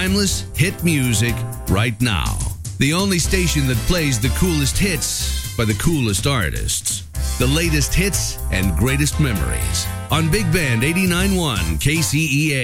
timeless hit music right now. The only station that plays the coolest hits by the coolest artists. The latest hits and greatest memories on Big Band 89.1 KCEA.